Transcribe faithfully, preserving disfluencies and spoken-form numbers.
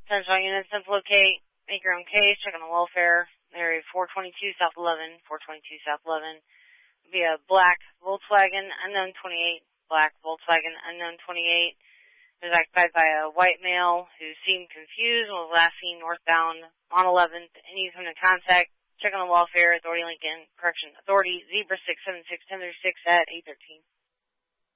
Central units, locate, make your own case, check on the welfare. Area four twenty-two South eleven, four twenty-two South eleven. Via black Volkswagen, unknown twenty-eight, black Volkswagen, unknown twenty-eight. Was occupied by a white male who seemed confused and was last seen northbound on eleventh. Any come to contact, check on the welfare, Authority Lincoln, correction, Authority Zebra six seven six ten thirty-six at eight thirteen.